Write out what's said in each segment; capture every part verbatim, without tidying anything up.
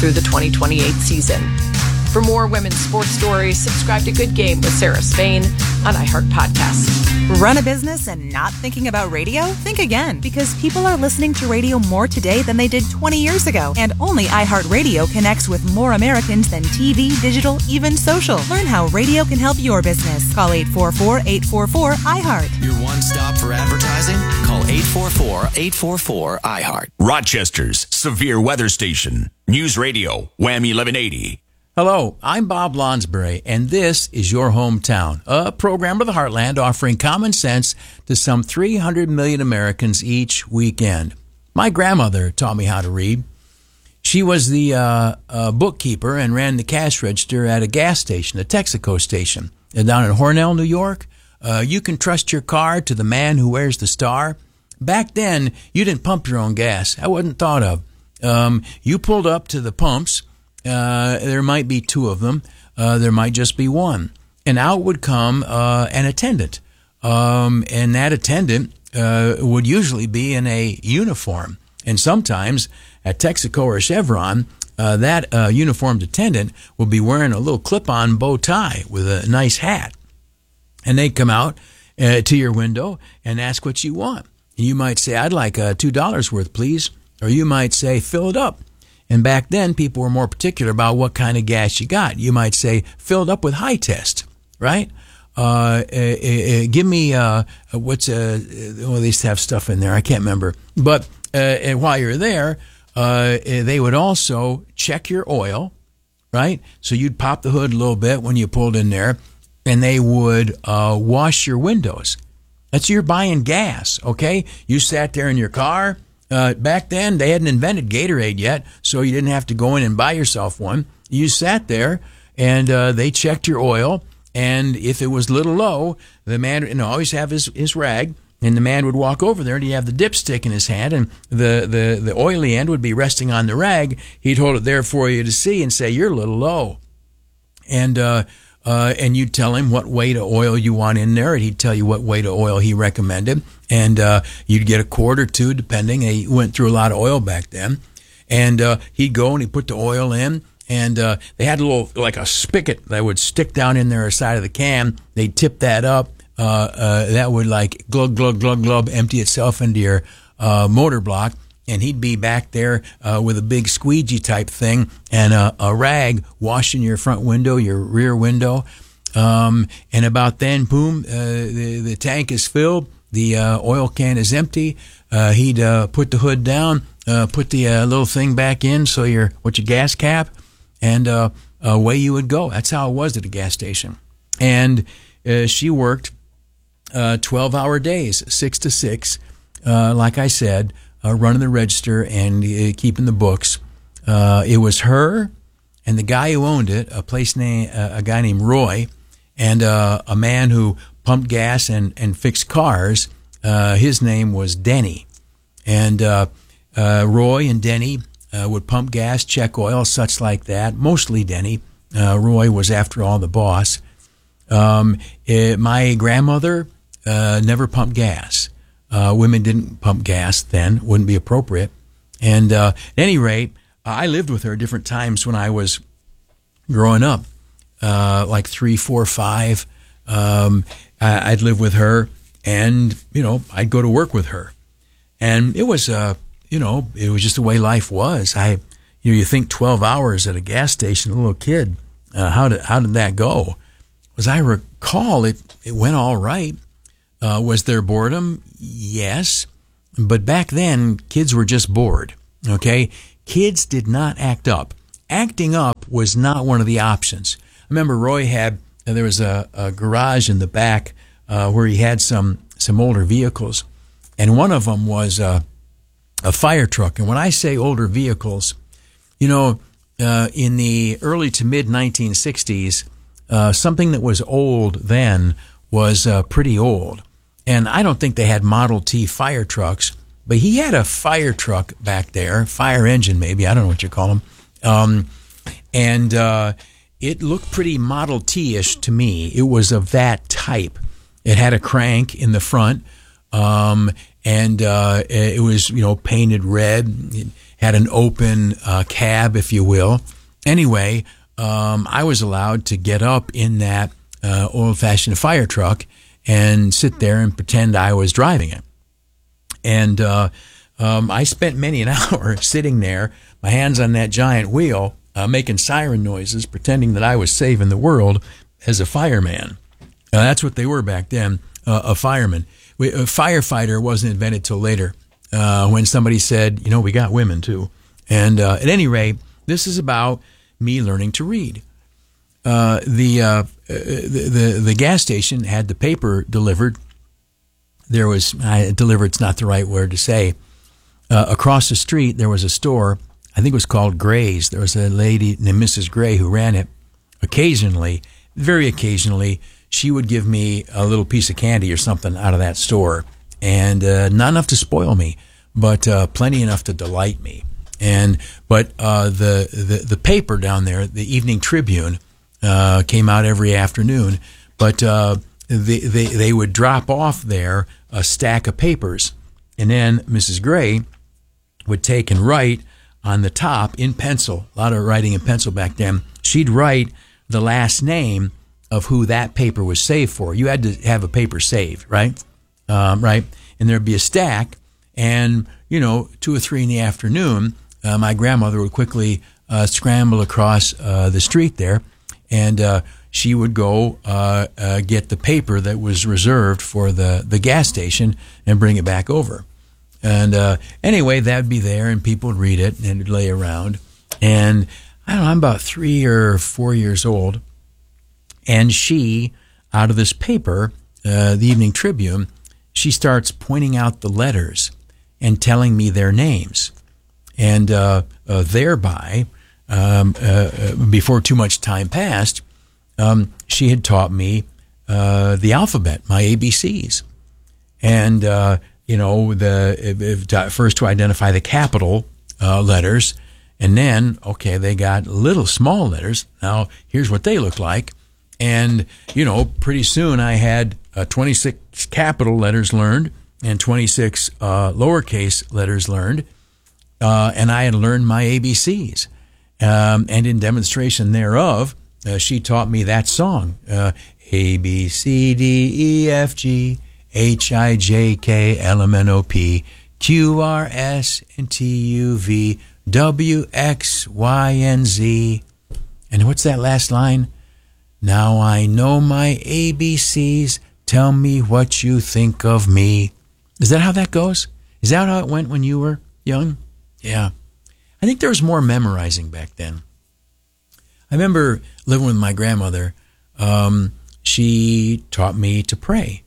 through the twenty twenty-eight season. For more women's sports stories, subscribe to Good Game with Sarah Spain on iHeart Podcasts. Run a business and not thinking about radio? Think again, because people are listening to radio more today than they did twenty years ago. And only iHeartRadio connects with more Americans than T V, digital, even social. Learn how radio can help your business. Call eight four four, eight four four, iHeart. Your one stop for advertising? Call eight four four, eight four four, iHeart. Rochester's Severe Weather Station. News Radio, Wham eleven eighty. Hello, I'm Bob Lonsbury, and this is Your Hometown, a program of the Heartland offering common sense to some three hundred million Americans each weekend. My grandmother taught me how to read. She was the uh, uh, bookkeeper and ran the cash register at a gas station, a Texaco station, and down in Hornell, New York. Uh, you can trust your car to the man who wears the star. Back then, you didn't pump your own gas. I wasn't thought of. Um, you pulled up to the pumps. Uh, there might be two of them. Uh, there might just be one. And out would come uh, an attendant. Um, and that attendant uh, would usually be in a uniform. And sometimes at Texaco or Chevron, uh, that uh, uniformed attendant would be wearing a little clip-on bow tie with a nice hat. And they'd come out uh, to your window and ask what you want. And you might say, I'd like uh, two dollars worth, please. Or you might say, fill it up. And back then, people were more particular about what kind of gas you got. You might say, filled up with high test, right? Uh, uh, uh, give me, uh, what's, uh, well, they used to have stuff in there. I can't remember. But uh, and while you're there, uh, they would also check your oil, right? So you'd pop the hood a little bit when you pulled in there, and they would uh, wash your windows. That's you're buying gas, okay? You sat there in your car. Uh, back then, they hadn't invented Gatorade yet, so you didn't have to go in and buy yourself one. You sat there, and uh, they checked your oil, and if it was a little low, the man you know, always have his, his rag, and the man would walk over there, and he'd have the dipstick in his hand, and the, the, the oily end would be resting on the rag. He'd hold it there for you to see and say, you're a little low. And uh, uh, and you'd tell him what weight of oil you want in there, and he'd tell you what weight of oil he recommended. And uh, you'd get a quart or two, depending. He went through a lot of oil back then. And uh, he'd go and he'd put the oil in. And uh, they had a little, like a spigot that would stick down in their side of the can. They'd tip that up. Uh, uh, that would like glug, glug, glug, glug, empty itself into your uh, motor block. And he'd be back there uh, with a big squeegee type thing and a, a rag washing your front window, your rear window. Um, and about then, boom, uh, the, the tank is filled. The uh, oil can is empty. Uh, he'd uh, put the hood down, uh, put the uh, little thing back in, so your what's your gas cap, and uh, away you would go. That's how it was at a gas station. And uh, she worked uh, twelve-hour days, six to six, uh, like I said, uh, running the register and uh, keeping the books. Uh, it was her and the guy who owned it, a place named uh, a guy named Roy, and uh, a man who pumped gas and, and fixed cars. Uh, his name was Denny. And uh, uh, Roy and Denny uh, would pump gas, check oil, such like that. Mostly Denny. Uh, Roy was, after all, the boss. Um, it, my grandmother uh, never pumped gas. Uh, women didn't pump gas then. Wouldn't be appropriate. And uh, at any rate, I lived with her different times when I was growing up, uh, like three, four, five. Um, I'd live with her, and, you know, I'd go to work with her. And it was, uh, you know, it was just the way life was. I, you know, you think twelve hours at a gas station, a little kid, uh, how did, how did that go? As I recall, it, it went all right. Uh, was there boredom? Yes. But back then, kids were just bored, okay? Kids did not act up. Acting up was not one of the options. I remember Roy had, uh, there was a, a garage in the back uh, where he had some, some older vehicles. And one of them was uh, a fire truck. And when I say older vehicles, you know, uh, in the early to mid nineteen sixties, uh, something that was old then was uh, pretty old. And I don't think they had Model T fire trucks, but he had a fire truck back there, fire engine maybe, I don't know what you call them. Um, and uh, it looked pretty Model T-ish to me. It was of that type. It had a crank in the front, um, and uh, it was, you know, painted red. It had an open uh, cab, if you will. Anyway, um, I was allowed to get up in that uh, old-fashioned fire truck and sit there and pretend I was driving it. And uh, um, I spent many an hour sitting there, my hands on that giant wheel, uh, making siren noises, pretending that I was saving the world as a fireman. Uh, that's what they were back then, uh, a fireman. We, a firefighter wasn't invented till later, uh, when somebody said, you know, we got women too. And uh, at any rate, this is about me learning to read. Uh, the, uh, the the the gas station had the paper delivered. There was uh, delivered's not the right word to say. Uh, across the street, there was a store. I think it was called Gray's. There was a lady named Missus Gray who ran it. Occasionally, very occasionally, she would give me a little piece of candy or something out of that store, and uh, not enough to spoil me, but uh, plenty enough to delight me. And but uh, the, the the paper down there, the Evening Tribune, uh, came out every afternoon. But uh, they, they they would drop off there a stack of papers, and then Missus Gray would take and write on the top in pencil. A lot of writing in pencil back then. She'd write the last name of who that paper was saved for. You had to have a paper saved, right? Um, right, and there'd be a stack, and you know, two or three in the afternoon. Uh, my grandmother would quickly uh, scramble across uh, the street there, and uh, she would go uh, uh, get the paper that was reserved for the, the gas station and bring it back over. And uh, anyway, that'd be there, and people would read it, and it'd lay around. And I don't know, I'm about three or four years old, and she, out of this paper, uh, the Evening Tribune, she starts pointing out the letters and telling me their names. And uh, uh, thereby, um, uh, before too much time passed, um, she had taught me uh, the alphabet, my A B Cs. And, uh, you know, the first to identify the capital uh, letters, and then, okay, they got little small letters. Now, here's what they look like. And, you know, pretty soon I had uh, twenty-six capital letters learned and twenty-six uh, lowercase letters learned. Uh, and I had learned my A B Cs. Um, and in demonstration thereof, uh, she taught me that song, uh, A, B, C, D, E, F, G, H, I, J, K, L, M, N, O, P, Q, R, S, and T, U, V, W, X, Y, and Z. And what's that last line? Now I know my A B Cs. Tell me what you think of me. Is that how that goes? Is that how it went when you were young? Yeah. I think there was more memorizing back then. I remember living with my grandmother. Um, she taught me to pray.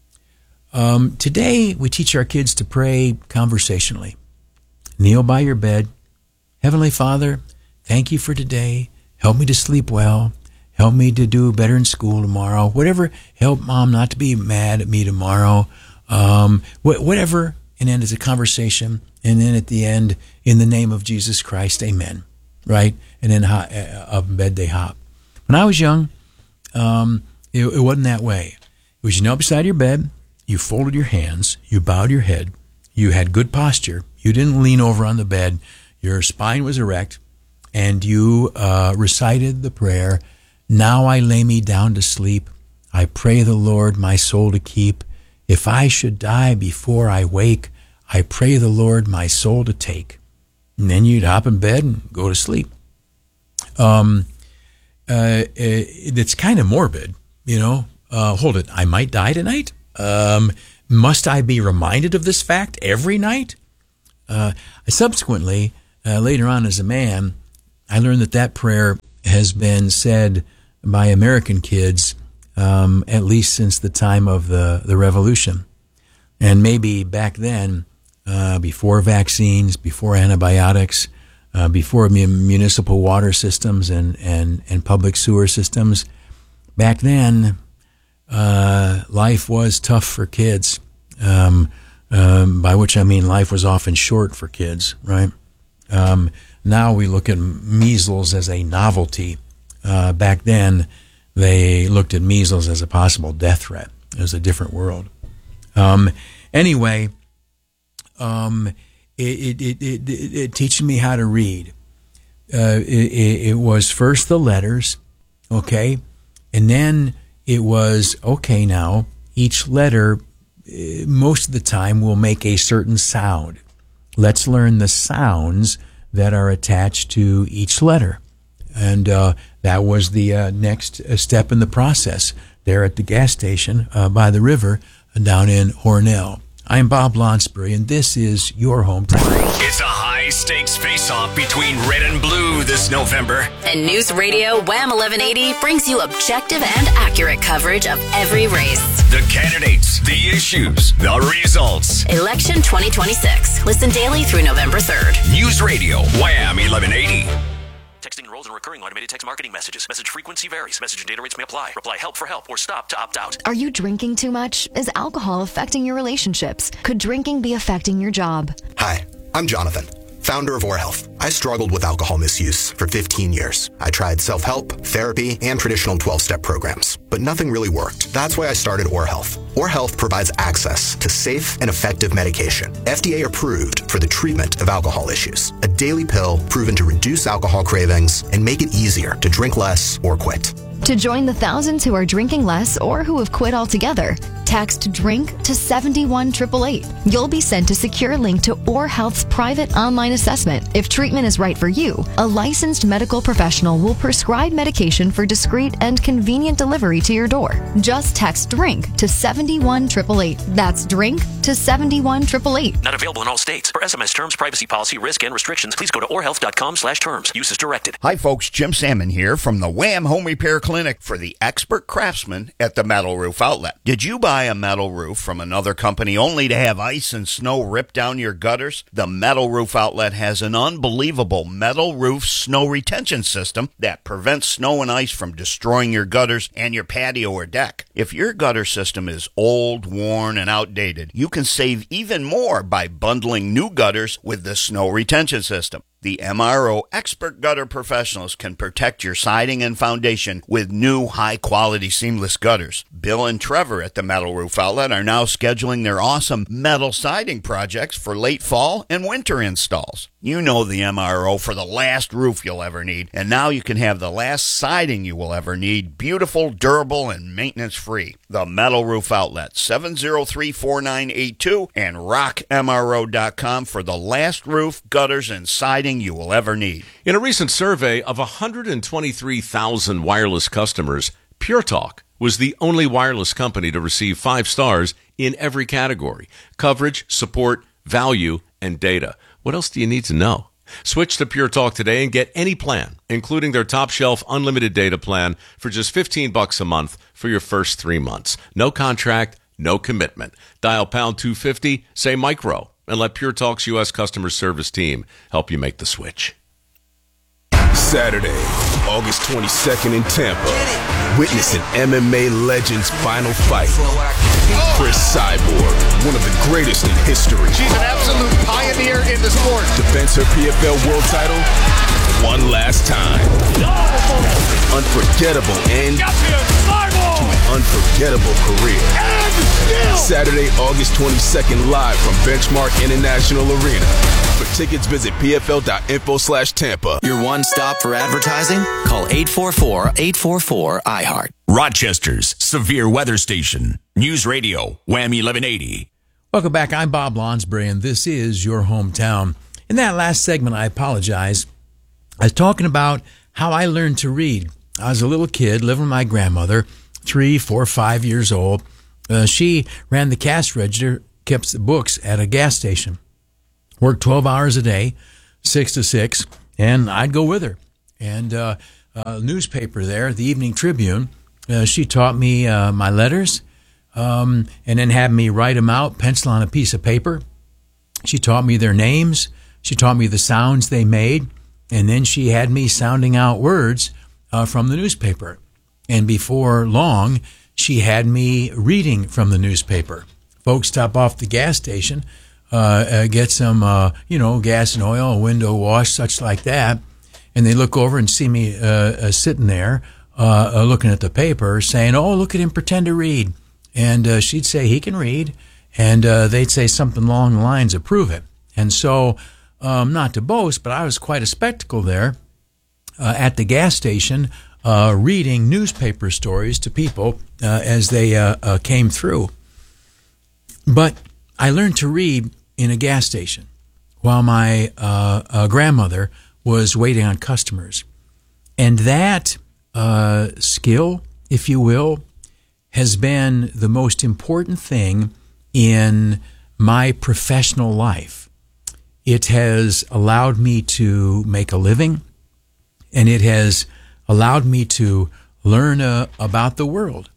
Um, today, we teach our kids to pray conversationally. Kneel by your bed. Heavenly Father, thank you for today. Help me to sleep well. Help me to do better in school tomorrow. Whatever. Help Mom not to be mad at me tomorrow. Um, wh- whatever. And then it's a conversation. And then at the end, in the name of Jesus Christ, amen. Right? And then hop, uh, up in bed they hop. When I was young, um, it, it wasn't that way. It was you knelt beside your bed, you folded your hands, you bowed your head, you had good posture, you didn't lean over on the bed, your spine was erect, and you uh, recited the prayer, now I lay me down to sleep, I pray the Lord my soul to keep. If I should die before I wake, I pray the Lord my soul to take. And then you'd hop in bed and go to sleep. Um, uh, it's kind of morbid, you know. Uh, hold it, I might die tonight? Um, must I be reminded of this fact every night? Uh, subsequently, uh, later on as a man, I learned that that prayer has been said by American kids um, at least since the time of the, the Revolution. And maybe back then, Uh, before vaccines, before antibiotics, uh, before municipal water systems and, and, and public sewer systems. Back then, uh, life was tough for kids, um, um, by which I mean life was often short for kids, right? Um, now we look at measles as a novelty. Uh, back then, they looked at measles as a possible death threat. It was a different world. Um, anyway... Um, it, it, it, it, it teaching me how to read. Uh, it, it was first the letters, okay, and then it was, okay, now each letter, uh, most of the time, will make a certain sound. Let's learn the sounds that are attached to each letter. And uh, that was the uh, next step in the process there at the gas station uh, by the river down in Hornell. I'm Bob Lonsbury, and this is your hometown. It's a high-stakes face-off between red and blue this November. And News Radio Wham eleven eighty brings you objective and accurate coverage of every race. The candidates, the issues, the results. Election twenty twenty-six. Listen daily through November third. News Radio Wham eleven eighty. Texting enrolls in recurring automated text marketing messages. Message frequency varies. Message and data rates may apply. Reply help for help or stop to opt out. Are you drinking too much? Is alcohol affecting your relationships? Could drinking be affecting your job? Hi, I'm Jonathan, founder of OrHealth. I struggled with alcohol misuse for fifteen years. I tried self-help, therapy, and traditional twelve-step programs, but nothing really worked. That's why I started OrHealth. OrHealth provides access to safe and effective medication, F D A approved for the treatment of alcohol issues. A daily pill proven to reduce alcohol cravings and make it easier to drink less or quit. To join the thousands who are drinking less or who have quit altogether, text DRINK to seven one eight eight eight. You'll be sent a secure link to OrHealth's private online assessment. If treatment is right for you, a licensed medical professional will prescribe medication for discreet and convenient delivery to your door. Just text DRINK to seven one eight eight eight. That's DRINK to seven one eight eight eight. Not available in all states. For S M S terms, privacy policy, risk, and restrictions, please go to orhealth.com slash terms. Use is directed. Hi, folks. Jim Salmon here from the Wham Home Repair Clinic for the expert craftsman at the Metal Roof Outlet. Did you buy a metal roof from another company only to have ice and snow rip down your gutters? The Metal Roof Outlet has an unbelievable metal roof snow retention system that prevents snow and ice from destroying your gutters and your patio or deck. If your gutter system is old, worn, and outdated, you can save even more by bundling new gutters with the snow retention system. The M R O expert gutter professionals can protect your siding and foundation with new high-quality seamless gutters. Bill and Trevor at the Metal Roof Outlet are now scheduling their awesome metal siding projects for late fall and winter installs. You know the M R O for the last roof you'll ever need, and now you can have the last siding you will ever need, beautiful, durable, and maintenance-free. The Metal Roof Outlet, seven oh three, four nine eight two, and rock M R O dot com for the last roof, gutters, and siding you will ever need. In a recent survey of one hundred twenty-three thousand wireless customers, Pure Talk was the only wireless company to receive five stars in every category: coverage, support, value, and data. What else do you need to know? Switch to Pure Talk today and get any plan, including their top shelf unlimited data plan, for just fifteen bucks a month for your first three months. No contract, no commitment. Dial pound two fifty, say micro, and let Pure Talk's U S customer service team help you make the switch. Saturday, August twenty-second in Tampa. Witness an M M A legend's final fight. Chris Cyborg, one of the greatest in history. She's an absolute pioneer in the sport. Defends her P F L world title one last time. Unforgettable end to an unforgettable career. Saturday, August twenty-second, live from Benchmark International Arena. For tickets, visit pfl.info slash Tampa. Your one stop for advertising? Call eight four four, eight four four, I heart. Rochester's severe weather station. News Radio Wham eleven eighty. Welcome back. I'm Bob Lonsbury, and this is your hometown. In that last segment, I apologize. I was talking about how I learned to read. I was a little kid living with my grandmother, three, four, five years old. Uh, she ran the cash register, kept the books at a gas station. Worked twelve hours a day, six to six, and I'd go with her. And uh, a newspaper there, the Evening Tribune, uh, she taught me uh, my letters, um, and then had me write them out, pencil on a piece of paper. She taught me their names. She taught me the sounds they made. And then she had me sounding out words uh, from the newspaper. And before long, she had me reading from the newspaper. Folks stop off the gas station, uh, uh, get some, uh, you know, gas and oil, a window wash, such like that. And they look over and see me uh, uh, sitting there uh, uh, looking at the paper saying, oh, look at him pretend to read. And uh, she'd say, he can read. And uh, they'd say something along the lines of, prove it. And so, um, not to boast, but I was quite a spectacle there uh, at the gas station uh, reading newspaper stories to people uh, as they uh, uh, came through. But I learned to read in a gas station while my uh, uh, grandmother was waiting on customers. And that uh, skill, if you will, has been the most important thing in my professional life. It has allowed me to make a living, and it has allowed me to learn uh, about the world.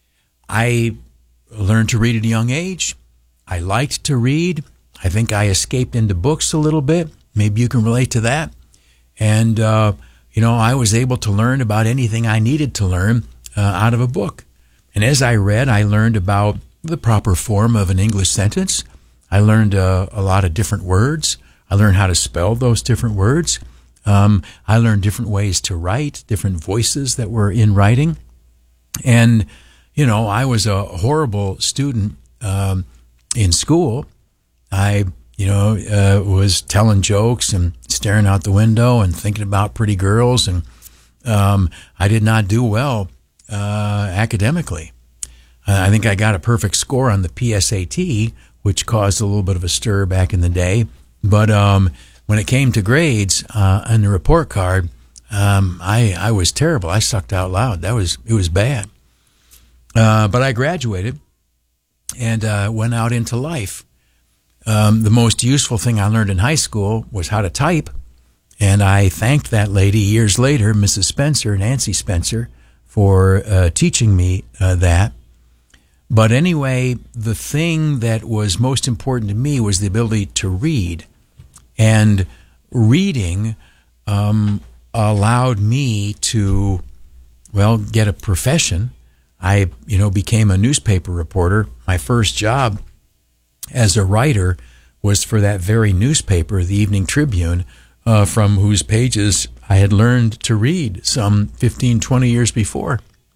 I learned to read at a young age. I liked to read. I think I escaped into books a little bit. Maybe you can relate to that. And, uh, you know, I was able to learn about anything I needed to learn uh, out of a book. And as I read, I learned about the proper form of an English sentence. I learned uh, a lot of different words. I learned how to spell those different words. Um, I learned different ways to write, different voices that were in writing. And, you know, I was a horrible student um, in school. I, you know, uh, was telling jokes and staring out the window and thinking about pretty girls. And um, I did not do well uh, academically. Uh, I think I got a perfect score on the P S A T, which caused a little bit of a stir back in the day. But um, when it came to grades uh, on the report card, um, I I was terrible. I sucked out loud. That was it was bad. Uh, but I graduated and uh, went out into life. Um, the most useful thing I learned in high school was how to type, and I thanked that lady years later, Missus Spencer, Nancy Spencer, for uh, teaching me uh, that. But anyway, the thing that was most important to me was the ability to read. And reading um, allowed me to, well, get a profession. I, you know, became a newspaper reporter. My first job as a writer was for that very newspaper, the Evening Tribune, uh, from whose pages I had learned to read some fifteen, twenty years before.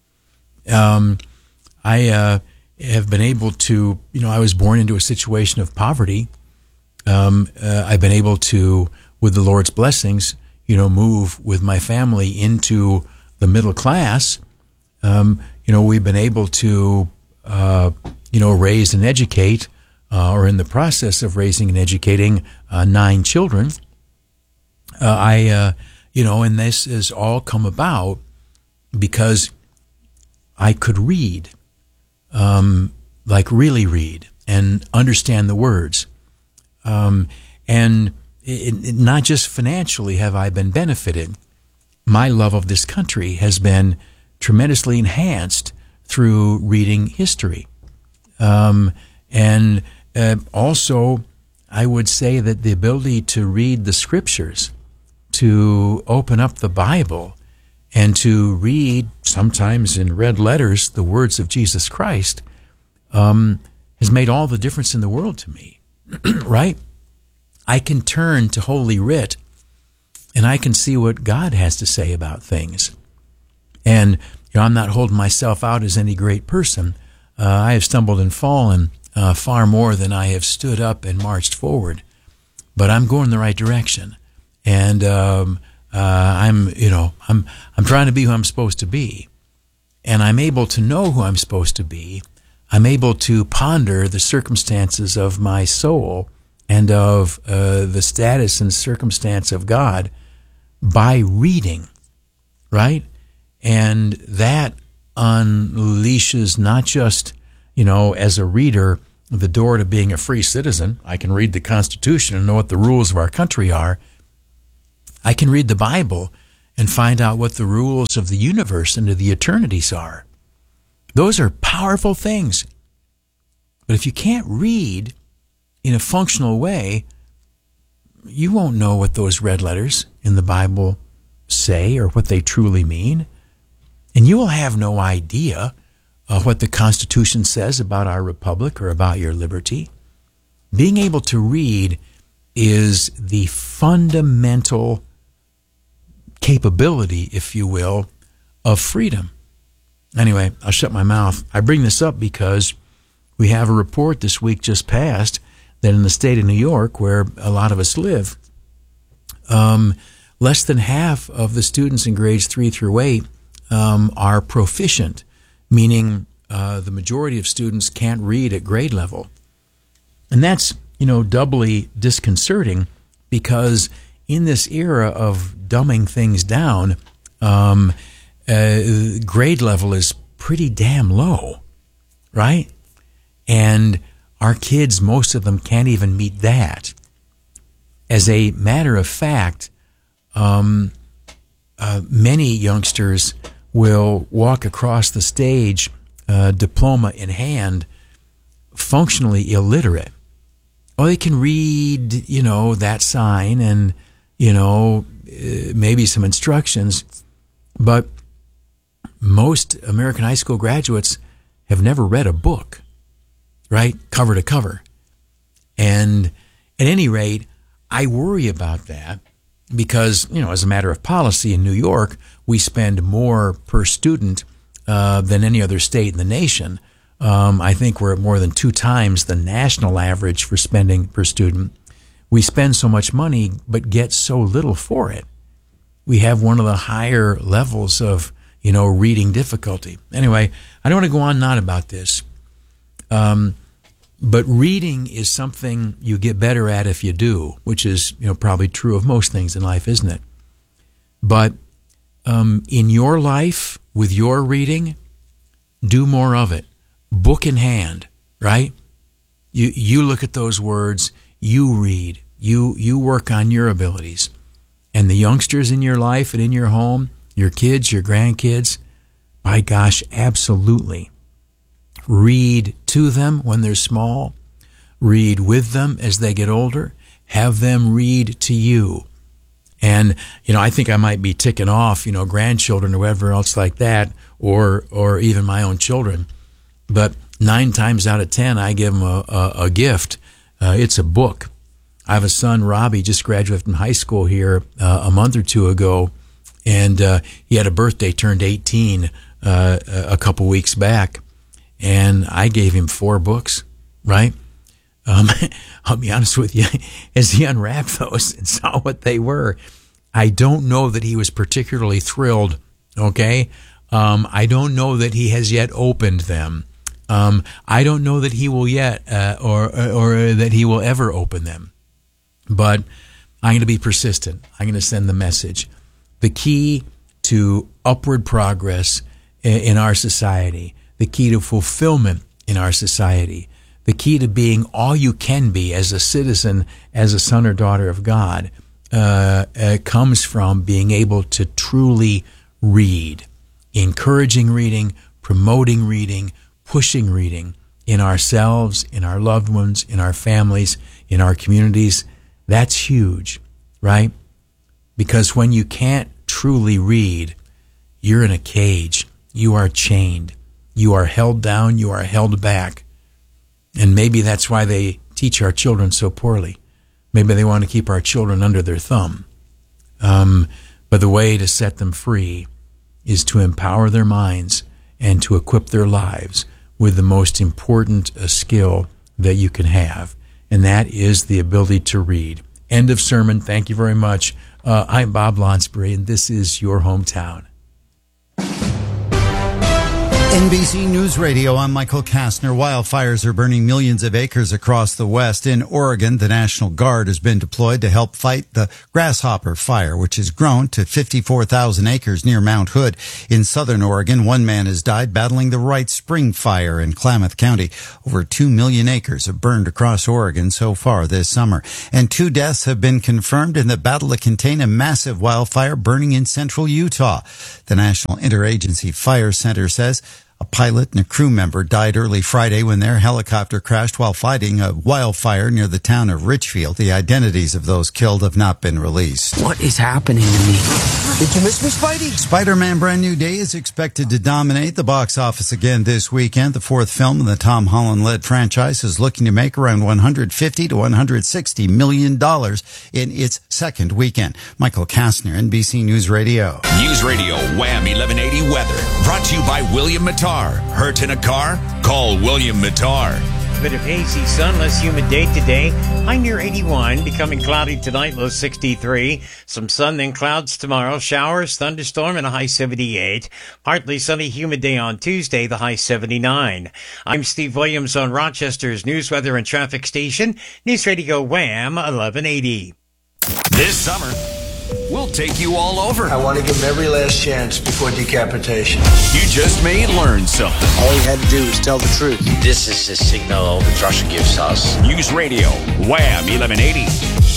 Um, I uh, have been able to, you know, I was born into a situation of poverty. Um, uh, I've been able to, with the Lord's blessings, you know, move with my family into the middle class. Um, you know, we've been able to, uh, you know, raise and educate, uh, or in the process of raising and educating uh, nine children. Uh, I, uh, you know, and this has all come about because I could read, um, like really read and understand the words. Um, and it, it, not just financially have I been benefited. My love of this country has been tremendously enhanced through reading history. Um, and uh, also, I would say that the ability to read the scriptures, to open up the Bible, and to read, sometimes in red letters, the words of Jesus Christ, um, has made all the difference in the world to me. Right? I can turn to Holy Writ and I can see what God has to say about things. And, you know, I'm not holding myself out as any great person. Uh, I have stumbled and fallen uh, far more than I have stood up and marched forward. But I'm going in the right direction. And um, uh, I'm, you know, I'm I'm trying to be who I'm supposed to be. And I'm able to know who I'm supposed to be. I'm able to ponder the circumstances of my soul and of uh, the status and circumstance of God by reading, right? And that unleashes not just, you know, as a reader, the door to being a free citizen. I can read the Constitution and know what the rules of our country are. I can read the Bible and find out what the rules of the universe and of the eternities are. Those are powerful things. But if you can't read in a functional way, you won't know what those red letters in the Bible say or what they truly mean. And you will have no idea uh, what the Constitution says about our republic or about your liberty. Being able to read is the fundamental capability, if you will, of freedom. Anyway, I'll shut my mouth. I bring this up because we have a report this week just passed that in the state of New York, where a lot of us live, um, less than half of the students in grades three through eight um, are proficient, meaning uh, the majority of students can't read at grade level. And that's, you know, doubly disconcerting because in this era of dumbing things down, um, uh, grade level is pretty damn low, right? And our kids, most of them can't even meet that. As a matter of fact, um, uh, many youngsters will walk across the stage, uh, diploma in hand, functionally illiterate. Oh, they can read, you know, that sign and, you know, uh, maybe some instructions, but most American high school graduates have never read a book, right? Cover to cover. And at any rate, I worry about that because, you know, as a matter of policy in New York, we spend more per student uh, than any other state in the nation. Um, I think we're at more than two times the national average for spending per student. We spend so much money but get so little for it. We have one of the higher levels of, you know, reading difficulty. Anyway, I don't want to go on and on about this. Um, but reading is something you get better at if you do, which is, you know, probably true of most things in life, isn't it? But um, in your life, with your reading, do more of it. Book in hand, right? You you look at those words, you read, you you work on your abilities. And the youngsters in your life and in your home, your kids, your grandkids, by gosh, absolutely. Read to them when they're small. Read with them as they get older. Have them read to you. And, you know, I think I might be ticking off, you know, grandchildren or whatever else like that, or or even my own children. But nine times out of ten, I give them a, a, a gift. Uh, it's a book. I have a son, Robbie, just graduated from high school here uh, a month or two ago, and uh, he had a birthday, turned eighteen uh, a couple weeks back, and I gave him four books, right? Um, I'll be honest with you, as he unwrapped those and saw what they were, I don't know that he was particularly thrilled, okay? Um, I don't know that he has yet opened them. Um, I don't know that he will yet, uh, or, or or that he will ever open them. But I'm going to be persistent. I'm going to send the message. The key to upward progress in our society, the key to fulfillment in our society, the key to being all you can be as a citizen, as a son or daughter of God, uh, uh, comes from being able to truly read, encouraging reading, promoting reading, pushing reading in ourselves, in our loved ones, in our families, in our communities. That's huge, right? Because when you can't truly read, you're in a cage. You are chained. You are held down. You are held back. And maybe that's why they teach our children so poorly. Maybe they want to keep our children under their thumb. Um, but the way to set them free is to empower their minds and to equip their lives with the most important uh, skill that you can have, and that is the ability to read. End of sermon. Thank you very much. Uh, I'm Bob Lonsbury, and this is Your Hometown. N B C News Radio, I'm Michael Kastner. Wildfires are burning millions of acres across the West. In Oregon, the National Guard has been deployed to help fight the grasshopper fire, which has grown to fifty-four thousand acres near Mount Hood. In southern Oregon, one man has died battling the Wright Spring fire in Klamath County. Over two million acres have burned across Oregon so far this summer. And two deaths have been confirmed in the battle to contain a massive wildfire burning in central Utah. The National Interagency Fire Center says a pilot and a crew member died early Friday when their helicopter crashed while fighting a wildfire near the town of Richfield. The identities of those killed have not been released. What is happening to me? Did you miss me, Spidey? Spider-Man Brand New Day is expected to dominate the box office again this weekend. The fourth film in the Tom Holland-led franchise is looking to make around one hundred fifty to one hundred sixty million dollars in its second weekend. Michael Kastner, N B C News Radio. News Radio Wham eleven eighty Weather. Brought to you by William Mattar. Hurt in a car? Call William Mattar. bit of hazy, sunless, humid day today. High near eighty-one, becoming cloudy tonight, low sixty-three. Some sun, then clouds tomorrow. Showers, thunderstorm, and a high seventy-eight. Partly sunny, humid day on Tuesday, the high seventy-nine. I'm Steve Williams on Rochester's News, Weather, and Traffic Station. News Radio Wham eleven eighty. This summer, we'll take you all over. I want to give him every last chance before decapitation. You just may learn something. All he had to do was tell the truth. This is the signal that Russia gives us. News Radio, Wham eleven eighty.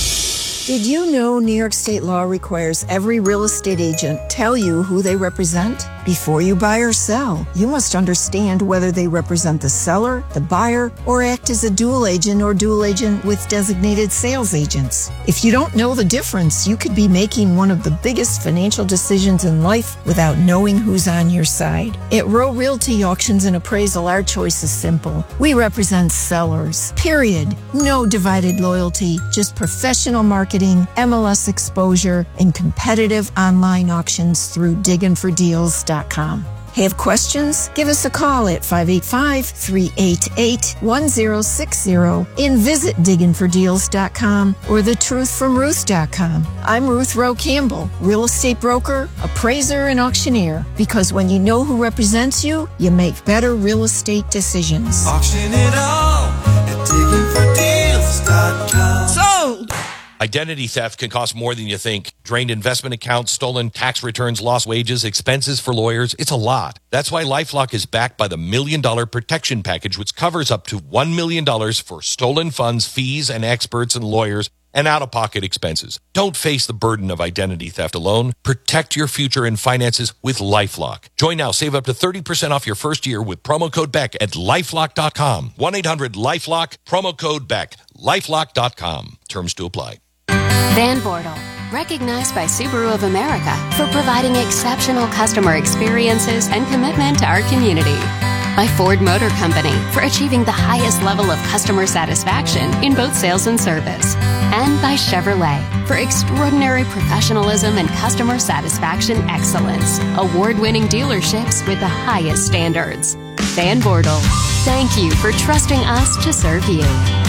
Did you know New York state law requires every real estate agent tell you who they represent? Before you buy or sell, you must understand whether they represent the seller, the buyer, or act as a dual agent or dual agent with designated sales agents. If you don't know the difference, you could be making one of the biggest financial decisions in life without knowing who's on your side. At Row Realty Auctions and Appraisal, our choice is simple. We represent sellers, period. No divided loyalty, just professional marketing, M L S exposure, and competitive online auctions through diggin for deals dot com. Have questions? Give us a call at five eight five, three eight eight, one zero six zero and visit diggin for deals dot com or the truth from ruth dot com. I'm Ruth Rowe Campbell, real estate broker, appraiser, and auctioneer. Because when you know who represents you, you make better real estate decisions. Auction it all at diggin for deals dot com. Sold! Identity theft can cost more than you think. Drained investment accounts, stolen tax returns, lost wages, expenses for lawyers. It's a lot. That's why LifeLock is backed by the Million Dollar Protection Package, which covers up to one million dollars for stolen funds, fees, and experts and lawyers, and out-of-pocket expenses. Don't face the burden of identity theft alone. Protect your future and finances with LifeLock. Join now. Save up to thirty percent off your first year with promo code Beck at lifelock dot com. one eight hundred lifelock, promo code Beck, lifelock dot com. Terms to apply. Van Bortle, recognized by Subaru of America for providing exceptional customer experiences and commitment to our community. By Ford Motor Company for achieving the highest level of customer satisfaction in both sales and service. And by Chevrolet for extraordinary professionalism and customer satisfaction excellence. Award-winning dealerships with the highest standards. Van Bortle, thank you for trusting us to serve you.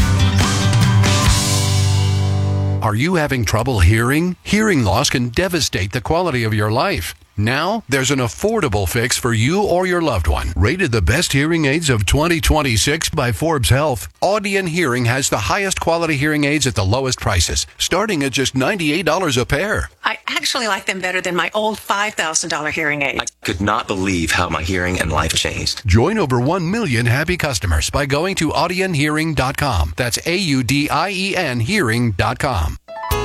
Are you having trouble hearing? Hearing loss can devastate the quality of your life. Now, there's an affordable fix for you or your loved one. Rated the best hearing aids of twenty twenty-six by Forbes Health, Audion Hearing has the highest quality hearing aids at the lowest prices, starting at just ninety-eight dollars a pair. I actually like them better than my old five thousand dollars hearing aid. I could not believe how my hearing and life changed. Join over one million happy customers by going to audion hearing dot com. That's A U D I E N hearing dot com.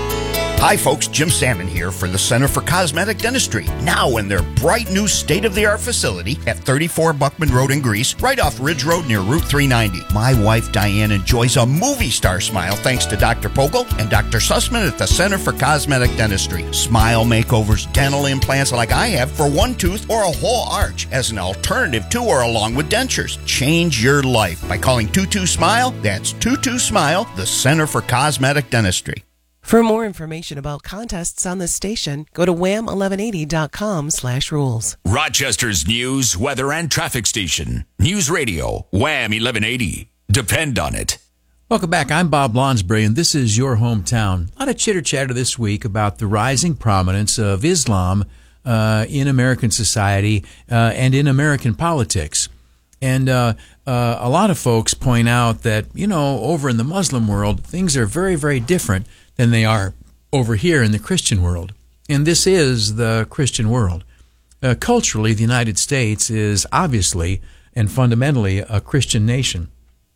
Hi folks, Jim Salmon here for the Center for Cosmetic Dentistry. Now in their bright new state-of-the-art facility at thirty-four Buckman Road in Greece, right off Ridge Road near Route three ninety. My wife Diane enjoys a movie star smile thanks to Doctor Pogle and Doctor Sussman at the Center for Cosmetic Dentistry. Smile makeovers, dental implants like I have for one tooth or a whole arch as an alternative to or along with dentures. Change your life by calling two two smile. That's two two smile, the Center for Cosmetic Dentistry. For more information about contests on this station, go to wham eleven eighty dot com slash rules. Rochester's news, weather, and traffic station. News Radio, Wham eleven eighty. Depend on it. Welcome back. I'm Bob Lonsbury, and this is your hometown. A lot of chitter-chatter this week about the rising prominence of Islam uh, in American society uh, and in American politics. And uh, uh, a lot of folks point out that, you know, over in the Muslim world, things are very, very different than they are over here in the Christian world. And this is the Christian world. Uh, culturally, the United States is obviously and fundamentally a Christian nation.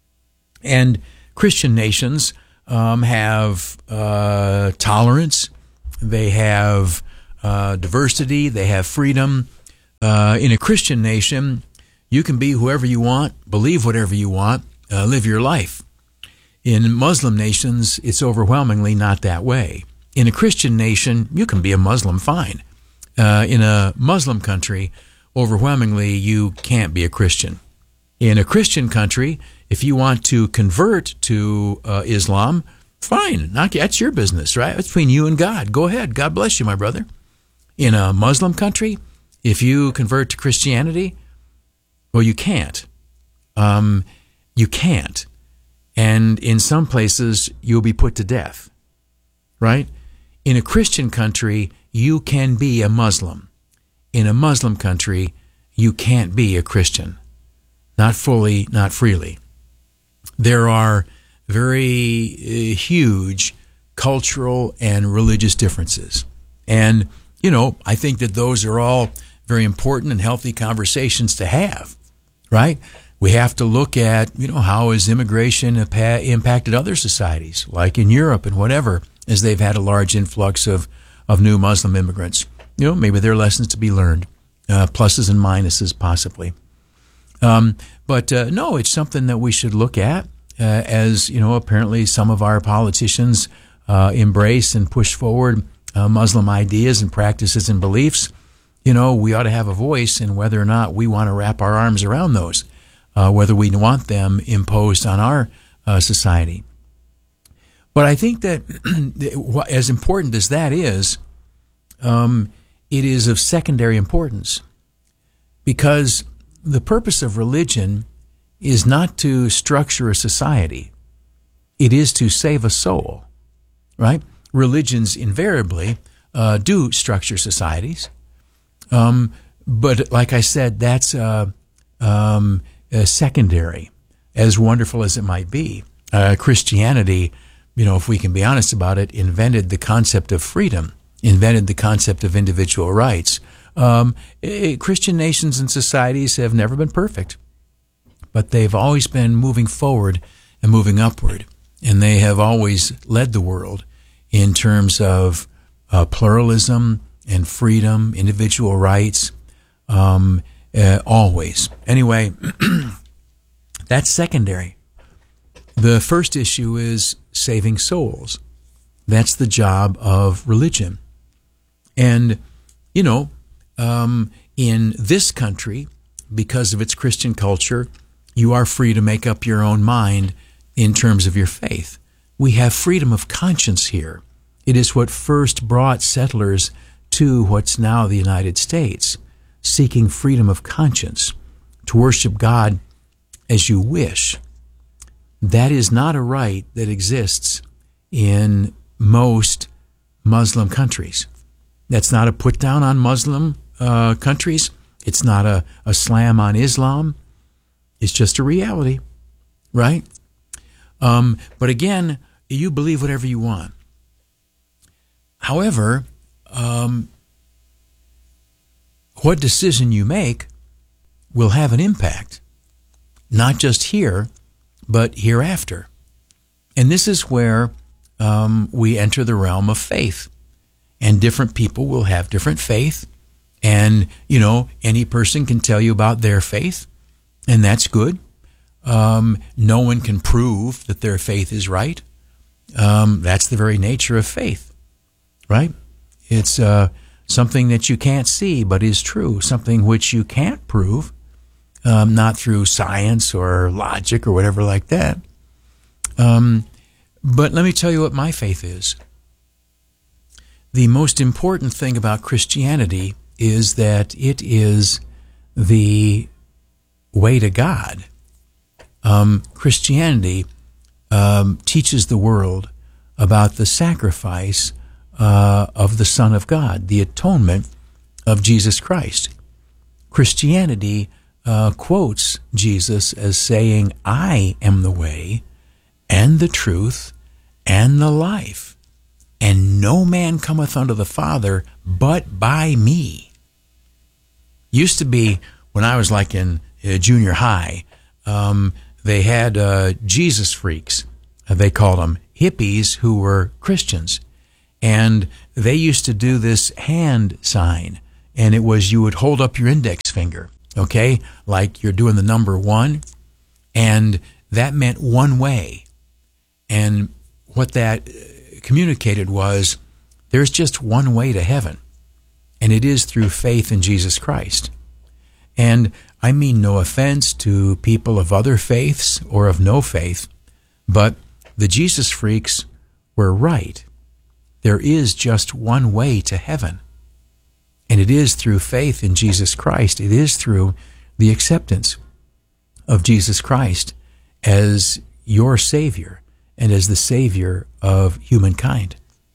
And Christian nations um, have uh, tolerance, they have uh, diversity, they have freedom. Uh, in a Christian nation, you can be whoever you want, believe whatever you want, uh, live your life. In Muslim nations, it's overwhelmingly not that way. In a Christian nation, you can be a Muslim fine. Uh, in a Muslim country, overwhelmingly, you can't be a Christian. In a Christian country, if you want to convert to uh, Islam, fine. Not, that's your business, right? It's between you and God. Go ahead. God bless you, my brother. In a Muslim country, if you convert to Christianity, well, you can't. Um, you can't. And in some places, you'll be put to death, right? In a Christian country, you can be a Muslim. In a Muslim country, you can't be a Christian. Not fully, not freely. There are very uh, huge cultural and religious differences. And, you know, I think that those are all very important and healthy conversations to have, right? We have to look at, you know, how has immigration impacted other societies, like in Europe and whatever, as they've had a large influx of, of new Muslim immigrants. You know, maybe there are lessons to be learned, uh, pluses and minuses possibly. Um, but uh, no, it's something that we should look at uh, as, you know, apparently some of our politicians uh, embrace and push forward uh, Muslim ideas and practices and beliefs. You know, we ought to have a voice in whether or not we want to wrap our arms around those. Uh, whether we want them imposed on our uh, society. But I think that as important as that is, um, it is of secondary importance, because the purpose of religion is not to structure a society. It is to save a soul, right? Religions invariably uh, do structure societies. Um, but like I said, that's... Uh, um, Uh, secondary, as wonderful as it might be. Uh, Christianity, you know, if we can be honest about it, invented the concept of freedom, invented the concept of individual rights. Um, it, Christian nations and societies have never been perfect, but they've always been moving forward and moving upward, and they have always led the world in terms of uh, pluralism and freedom, individual rights, um, Uh, always. Anyway, that's secondary. The first issue is saving souls. That's the job of religion. And, you know, um, in this country, because of its Christian culture, you are free to make up your own mind in terms of your faith. We have freedom of conscience here. It is what first brought settlers to what's now the United States, seeking freedom of conscience to worship God as you wish. That is not a right that exists in most Muslim countries. That's not a put down on Muslim uh, countries. It's not a, a slam on Islam. It's just a reality, right? Um, but again, you believe whatever you want. However, um, what decision you make will have an impact, not just here, but hereafter. And this is where um, we enter the realm of faith. And different people will have different faith. And, you know, any person can tell you about their faith, and that's good. Um, no one can prove that their faith is right. Um, that's the very nature of faith, right? It's uh, something that you can't see but is true, something which you can't prove, um, not through science or logic or whatever like that. Um, but let me tell you what my faith is. The most important thing about Christianity is that it is the way to God. Um, Christianity um, teaches the world about the sacrifice uh, of the Son of God, the atonement of Jesus Christ. Christianity uh, quotes Jesus as saying, "I am the way and the truth and the life, and no man cometh unto the Father but by me." Used to be, when I was like in uh, junior high, um, they had uh, Jesus freaks. Uh, they called them hippies who were Christians. And they used to do this hand sign. And it was, you would hold up your index finger, okay? Like you're doing the number one. And that meant one way. And what that communicated was, there's just one way to heaven. And it is through faith in Jesus Christ. And I mean no offense to people of other faiths or of no faith, but the Jesus freaks were right. There is just one way to heaven. And it is through faith in Jesus Christ. It is through the acceptance of Jesus Christ as your Savior and as the Savior of humankind.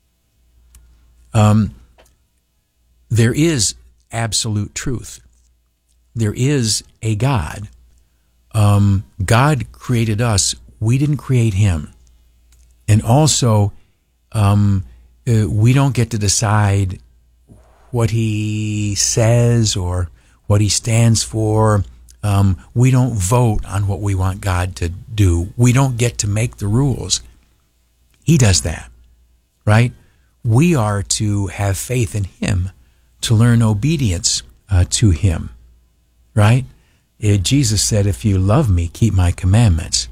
Um, there is absolute truth. There is a God. Um, God created us. We didn't create him. And also, um, uh, we don't get to decide what he says or what he stands for. Um, we don't vote on what we want God to do. We don't get to make the rules. He does that, right? We are to have faith in him, to learn obedience uh, to him, right? Uh, Jesus said, if you love me, keep my commandments.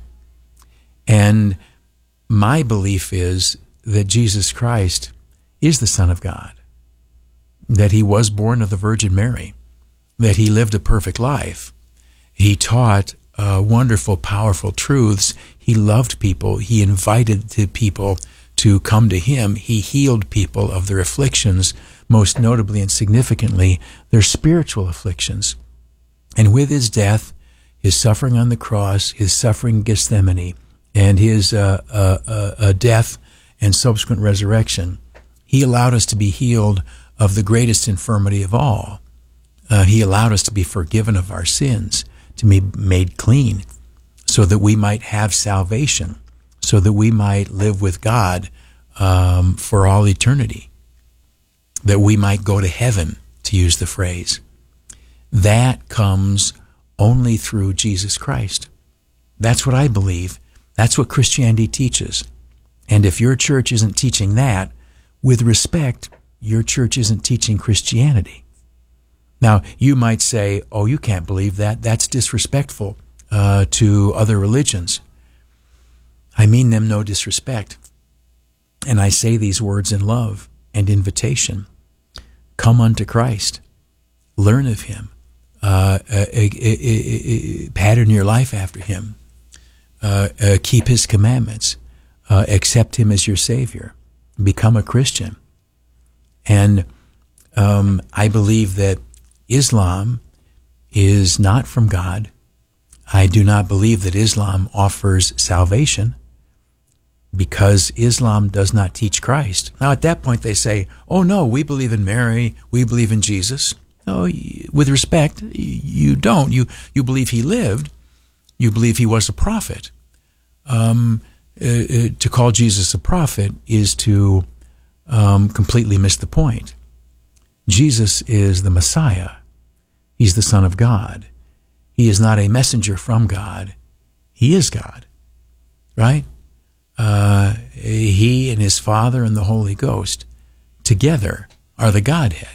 And my belief is that Jesus Christ is the Son of God, that he was born of the Virgin Mary, that he lived a perfect life. He taught uh, wonderful, powerful truths. He loved people. He invited the people to come to him. He healed people of their afflictions, most notably and significantly, their spiritual afflictions. And with his death, his suffering on the cross, his suffering in Gethsemane, and his uh, uh, uh, uh, death and subsequent resurrection, he allowed us to be healed of the greatest infirmity of all. Uh, he allowed us to be forgiven of our sins, to be made clean, so that we might have salvation, so that we might live with God um, for all eternity, that we might go to heaven, to use the phrase. That comes only through Jesus Christ. That's what I believe. That's what Christianity teaches. And if your church isn't teaching that, with respect, your church isn't teaching Christianity. Now, you might say, oh, you can't believe that. That's disrespectful uh, to other religions. I mean them no disrespect. And I say these words in love and invitation. Come unto Christ. Learn of him. Uh, uh, uh, uh, uh, pattern your life after him. Uh, uh, keep his commandments. Uh, accept him as your Savior. Become a Christian. And um, I believe that Islam is not from God. I do not believe that Islam offers salvation, because Islam does not teach Christ. Now, at that point, they say, oh, no, we believe in Mary, we believe in Jesus. No, with respect, you don't. You, you believe he lived. You believe he was a prophet. Um, uh, to call Jesus a prophet is to um, completely miss the point. Jesus is the Messiah. He's the Son of God. He is not a messenger from God. He is God, right? Uh, he and his Father and the Holy Ghost together are the Godhead.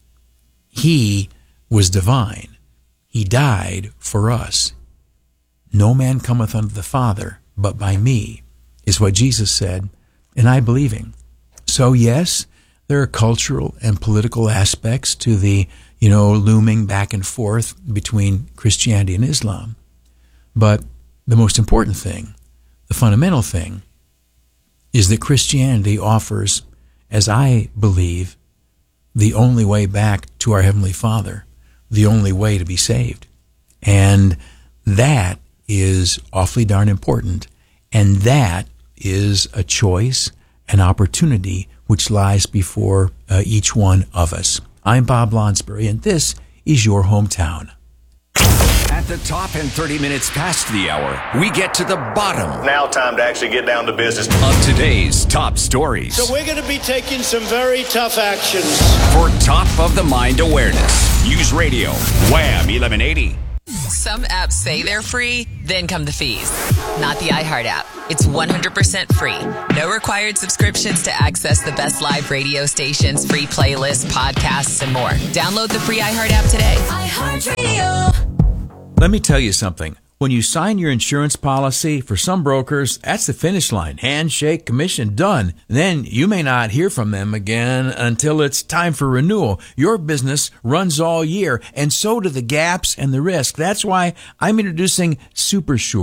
He was divine. He died for us. No man cometh unto the Father but by me, is what Jesus said, and I believe him. So yes, there are cultural and political aspects to the, you know, looming back and forth between Christianity and Islam. But the most important thing, the fundamental thing, is that Christianity offers, as I believe, the only way back to our Heavenly Father, the only way to be saved. And that is awfully darn important. And that is a choice, an opportunity which lies before uh, each one of us. I'm Bob Lonsberry, and this is your hometown. At the top and thirty minutes past the hour, we get to the bottom. Now time to actually get down to business. Of today's top stories. So we're going to be taking some very tough actions. For top of the mind awareness, News Radio, Wham eleven eighty. Some apps say they're free, then come the fees. Not the iHeart app. It's one hundred percent free. No required subscriptions to access the best live radio stations, free playlists, podcasts, and more. Download the free iHeart app today. iHeartRadio. Let me tell you something. When you sign your insurance policy, for some brokers, that's the finish line. Handshake, commission, done. Then you may not hear from them again until it's time for renewal. Your business runs all year, and so do the gaps and the risk. That's why I'm introducing SuperSure.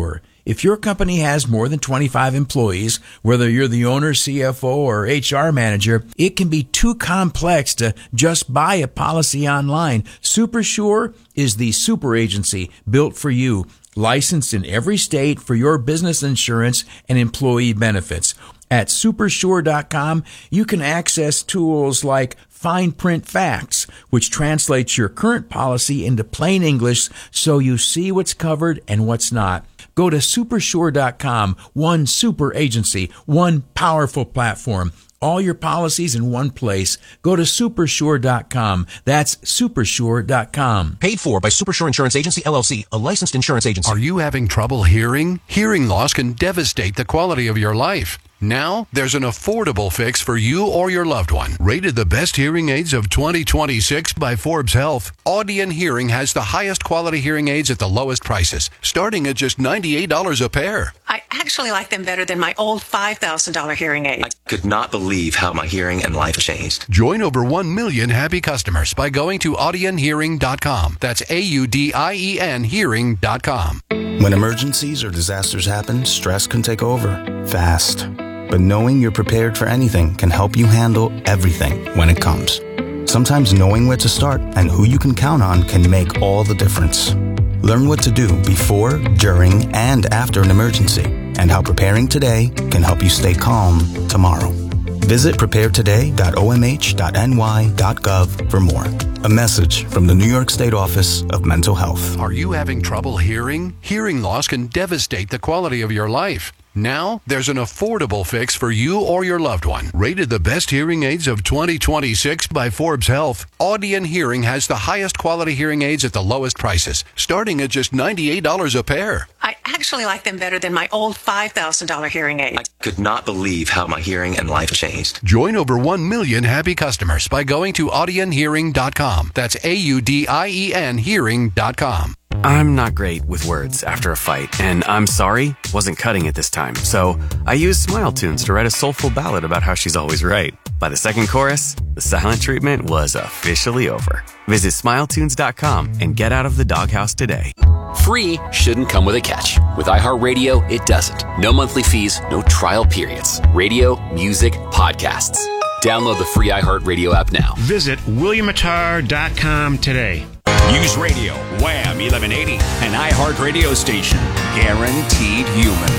If your company has more than twenty-five employees, whether you're the owner, C F O, or H R manager, it can be too complex to just buy a policy online. SuperSure is the super agency built for you, licensed in every state for your business insurance and employee benefits. At supersure dot com, you can access tools like Fine Print Facts, which translates your current policy into plain English so you see what's covered and what's not. Go to supersure dot com, one super agency, one powerful platform. All your policies in one place. Go to supersure dot com. That's supersure dot com. Paid for by Supersure Insurance Agency, L L C, a licensed insurance agency. Are you having trouble hearing? Hearing loss can devastate the quality of your life. Now, there's an affordable fix for you or your loved one. Rated the best hearing aids of twenty twenty-six by Forbes Health, Audion Hearing has the highest quality hearing aids at the lowest prices, starting at just ninety-eight dollars a pair. I actually like them better than my old five thousand dollars hearing aid. I could not believe how my hearing and life changed. Join over one million happy customers by going to audion hearing dot com. That's A U D I E N hearing dot com. When emergencies or disasters happen, stress can take over fast. But knowing you're prepared for anything can help you handle everything when it comes. Sometimes knowing where to start and who you can count on can make all the difference. Learn what to do before, during, and after an emergency, and how preparing today can help you stay calm tomorrow. Visit prepare today dot o m h dot n y dot gov for more. A message from the New York State Office of Mental Health. Are you having trouble hearing? Hearing loss can devastate the quality of your life. Now, there's an affordable fix for you or your loved one. Rated the best hearing aids of twenty twenty-six by Forbes Health, Audion Hearing has the highest quality hearing aids at the lowest prices, starting at just ninety-eight dollars a pair. I actually like them better than my old five thousand dollars hearing aid. I could not believe how my hearing and life changed. Join over one million happy customers by going to audion hearing dot com. That's A U D I E N hearing dot com. I'm not great with words after a fight, and I'm sorry wasn't cutting it this time, so I used Smile Tunes to write a soulful ballad about how she's always right. By the second chorus, the silent treatment was officially over. Visit smile tunes dot com and get out of the doghouse today. Free shouldn't come with a catch. With iHeartRadio, it doesn't. No monthly fees, no trial periods. Radio, music, podcasts. Download the free iHeartRadio app now. Visit william attar dot com today. News Radio, Wham eleven eighty, an iHeart radio station. Guaranteed human.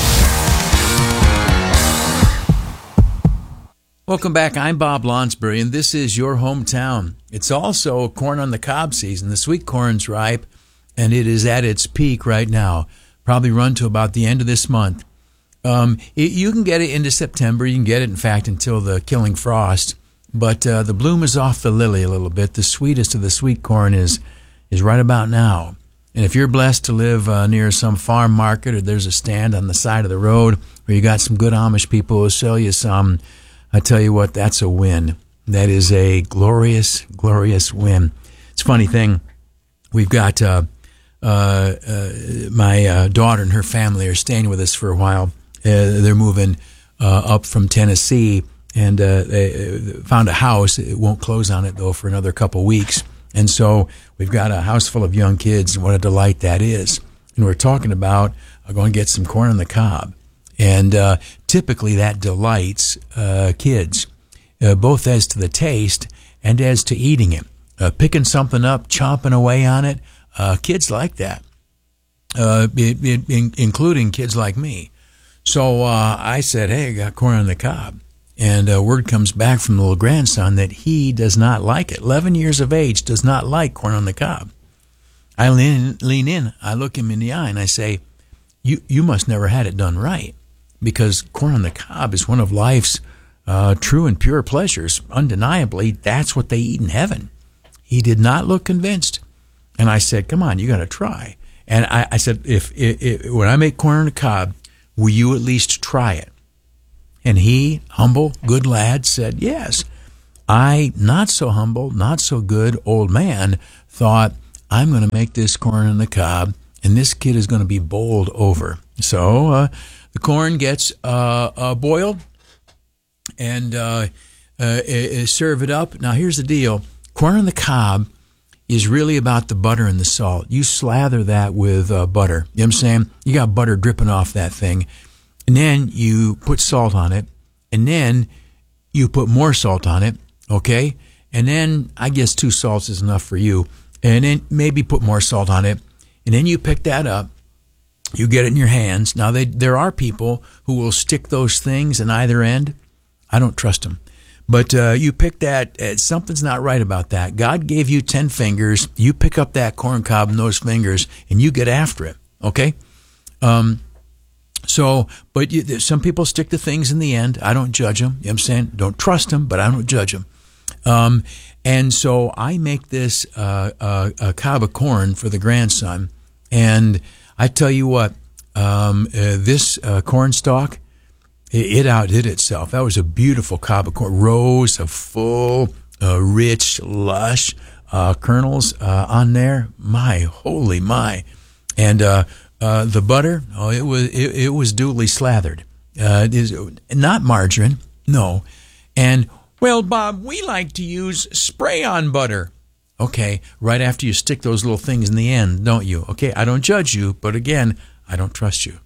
Welcome back. I'm Bob Lonsbury, and this is your hometown. It's also corn on the cob season. The sweet corn's ripe, and it is at its peak right now. Probably run to about the end of this month. Um, it, you can get it into September. You can get it, in fact, until the killing frost. But uh, the bloom is off the lily a little bit. The sweetest of the sweet corn is is right about now. And if you're blessed to live uh, near some farm market, or there's a stand on the side of the road where you got some good Amish people who sell you some, I tell you what, that's a win. That is a glorious, glorious win. It's a funny thing. We've got uh, uh, uh, my uh, daughter and her family are staying with us for a while. Uh, they're moving uh, up from Tennessee. And uh, they found a house. It won't close on it, though, for another couple weeks. And so we've got a house full of young kids, and what a delight that is. And we're talking about uh, going to get some corn on the cob. And uh, typically that delights uh, kids, uh, both as to the taste and as to eating it. Uh, picking something up, chomping away on it, uh, kids like that, uh, it, it, in, including kids like me. So uh, I said, hey, I got corn on the cob. And uh, word comes back from the little grandson that he does not like it. eleven years of age, does not like corn on the cob. I lean, lean in, I look him in the eye, and I say, you you must never had it done right, because corn on the cob is one of life's uh, true and pure pleasures. Undeniably, that's what they eat in heaven. He did not look convinced. And I said, come on, you got to try. And I, I said, if, if, if when I make corn on the cob, will you at least try it? And he, humble, good lad, said, yes. I, not so humble, not so good old man, thought, I'm going to make this corn on the cob, and this kid is going to be bowled over. So uh, the corn gets uh, uh, boiled, and uh, uh, uh, serve it up. Now, here's the deal. Corn on the cob is really about the butter and the salt. You slather that with uh, butter. You know what I'm saying? You got butter dripping off that thing. And then you put salt on it. And then you put more salt on it. Okay? And then I guess two salts is enough for you. And then maybe put more salt on it. And then you pick that up. You get it in your hands. Now, they, there are people who will stick those things in either end. I don't trust them. But uh, you pick that, uh, something's not right about that. God gave you ten fingers. You pick up that corn cob in those fingers, and you get after it, okay? Um, so, but you, some people stick the things in the end. I don't judge them. You know what I'm saying? Don't trust them, but I don't judge them. Um, and so I make this uh, uh, a cob of corn for the grandson, and I tell you what, um, uh, this uh, corn stalk, it outdid itself. That was a beautiful cob of corn. Rows of full, uh, rich, lush uh, kernels uh, on there. My, holy my. And uh, uh, the butter, oh, it was it, it was duly slathered. Uh, it is not margarine, no. And, well, Bob, we like to use spray-on butter. Okay, right after you stick those little things in the end, don't you? Okay, I don't judge you, but again, I don't trust you.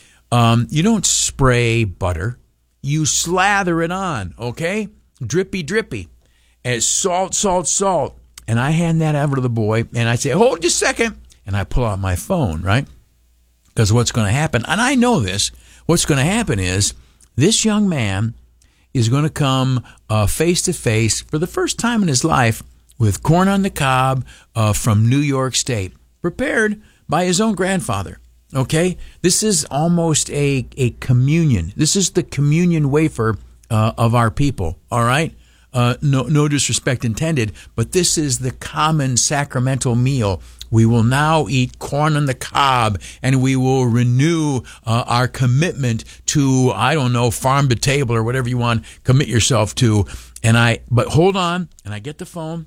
Um, you don't spray butter. You slather it on, okay? Drippy, drippy. And salt, salt, salt. And I hand that over to the boy, and I say, hold just a second. And I pull out my phone, right? Because what's going to happen, and I know this, what's going to happen is this young man is going to come uh, face to face for the first time in his life with corn on the cob uh, from New York State, prepared by his own grandfather. Okay, this is almost a, a communion. This is the communion wafer uh, of our people, all right? Uh, no, no disrespect intended, but this is the common sacramental meal. We will now eat corn on the cob, and we will renew uh, our commitment to, I don't know, farm to table or whatever you want, commit yourself to. And I, but hold on, and I get the phone,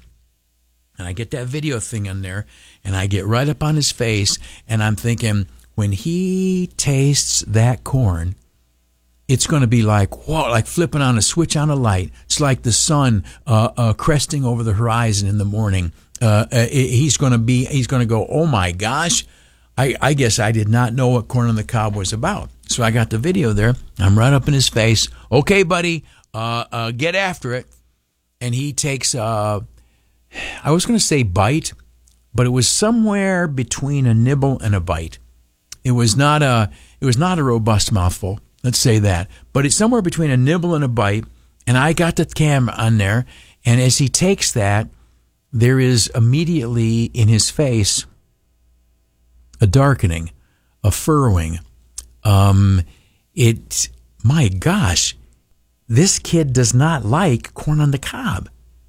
and I get that video thing in there, and I get right up on his face, and I'm thinking, when he tastes that corn, it's going to be like, whoa, like flipping on a switch on a light. It's like the sun uh, uh, cresting over the horizon in the morning. Uh, uh, he's going to be, he's going to go, oh my gosh, I, I guess I did not know what corn on the cob was about. So I got the video there. I'm right up in his face. Okay, buddy, uh, uh, get after it. And he takes, uh, I was going to say bite, but it was somewhere between a nibble and a bite. It was not a it was not a robust mouthful, let's say that. But it's somewhere between a nibble and a bite, and I got the camera on there, and as he takes that, there is immediately in his face a darkening, a furrowing. Um, it, my gosh, this kid does not like corn on the cob,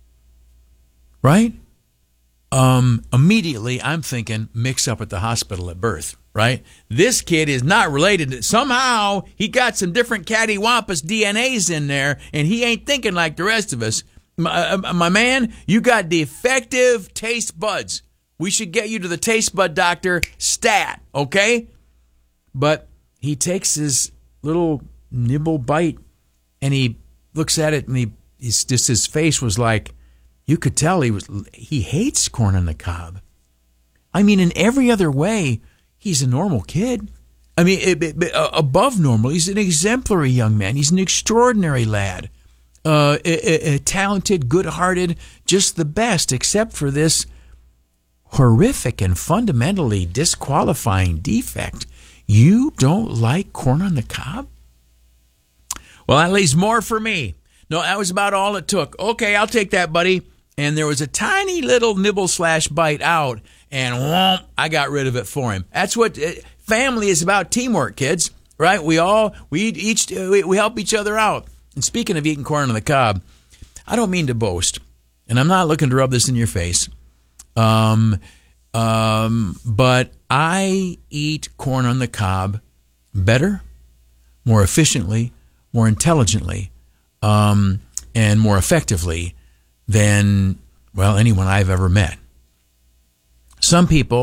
right? Um, immediately, I'm thinking mix up at the hospital at birth. Right? This kid is not related to, somehow he got some different cattywampus D N As in there, and he ain't thinking like the rest of us. My, uh, my man, you got defective taste buds. We should get you to the taste bud doctor stat, okay? But he takes his little nibble bite, and he looks at it, and he he's just his face was like, you could tell he was he hates corn on the cob. I mean, in every other way, he's a normal kid. I mean, it, it, it, uh, above normal. He's an exemplary young man. He's an extraordinary lad. Uh, a, a, a talented, good-hearted, just the best, except for this horrific and fundamentally disqualifying defect. You don't like corn on the cob? Well, that leaves more for me. No, that was about all it took. Okay, I'll take that, buddy. And there was a tiny little nibble slash bite out, and whoomp, I got rid of it for him. That's what uh, family is about, teamwork, kids, right? We all, we each, we, we help each other out. And speaking of eating corn on the cob, I don't mean to boast, and I'm not looking to rub this in your face, um, um, but I eat corn on the cob better, more efficiently, more intelligently, um, and more effectively than, well, anyone I've ever met. Some people